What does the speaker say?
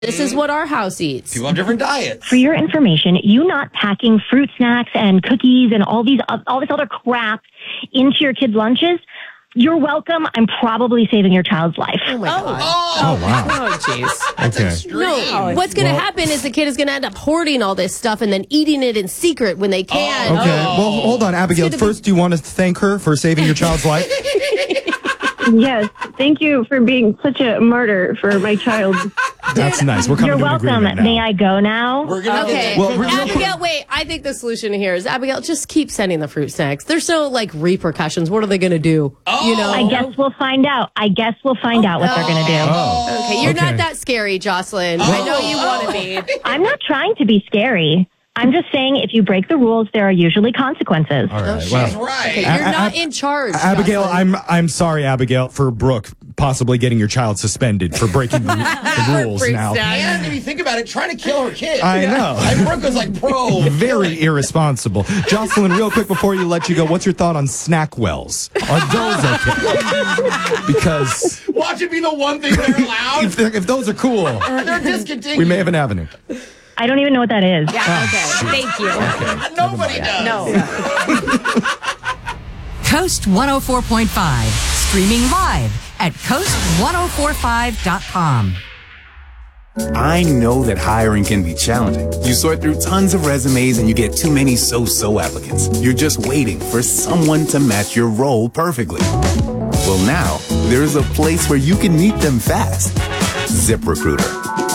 This is what our house eats. People have different diets. For your information, you not packing fruit snacks and cookies and all this other crap into your kids' lunches, you're welcome. I'm probably saving your child's life. Oh, my God. Oh, wow. Oh, jeez. That's Okay. extreme. No, what's going to happen is the kid is going to end up hoarding all this stuff and then eating it in secret when they can. Okay. Well, hold on, Abigail. First, do you want to thank her for saving your child's life? Yes. Thank you for being such a martyr for my child. That's nice. We're coming You're to an welcome. agreement now. May I go now? We're gonna Okay, Well, real Abigail, wait. I think the solution here is, Abigail, just keep sending the fruit snacks. There's no, repercussions. What are they going to do? You know? I guess we'll find out. What they're going to do. Oh. Okay, you're Okay. not that scary, Jocelyn. I know you want to be. I'm not trying to be scary. I'm just saying if you break the rules, there are usually consequences. All right. She's Well, right. Okay, you're not in charge, Abigail, Jocelyn. I'm sorry, Abigail, for Brooke possibly getting your child suspended for breaking the rules Fruit now. snack. And if you think about it, trying to kill her kid. I know. And Brooke was like, pro. Very irresponsible. Jocelyn, real quick before you let you go, what's your thought on snack wells? Are those okay? Because Watch it be the one thing they're allowed. if those are cool, They're discontinued. we may have an avenue. I don't even know what that is. Yeah, okay. Thank you. Nobody does. No. Coast 104.5, streaming live at coast1045.com. I know that hiring can be challenging. You sort through tons of resumes and you get too many so-so applicants. You're just waiting for someone to match your role perfectly. Well, now there's a place where you can meet them fast. ZipRecruiter.